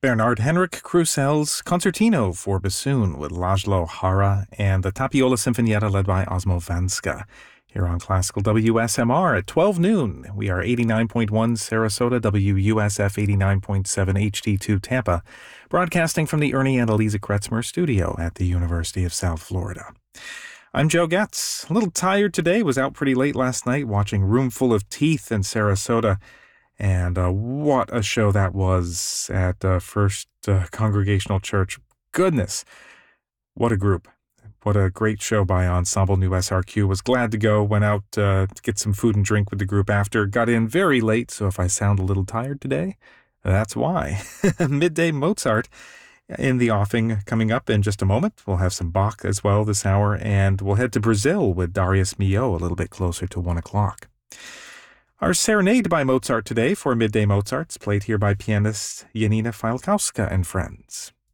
Bernard Henrik Krusell's Concertino for bassoon with Laszlo Hara and the Tapiola Sinfonietta led by Osmo Vanska. Here on Classical WSMR at 12 noon, we are 89.1 Sarasota, WUSF 89.7 HD2 Tampa, broadcasting from the Ernie and Eliza Kretzmer studio at the University of South Florida. I'm Joe Getz. A little tired today, was out pretty late last night watching Roomful of Teeth in Sarasota. And what a show that was at First Congregational Church. Goodness, what a group. What a great show by Ensemble New SRQ. Was glad to go, went out to get some food and drink with the group after. Got in very late, so if I sound a little tired today, that's why. Midday Mozart in the offing coming up in just a moment. We'll have some Bach as well this hour, and we'll head to Brazil with Darius Milhaud a little bit closer to 1 o'clock. Our Serenade by Mozart today for Midday Mozart's played here by pianist Janina Fialkowska and friends.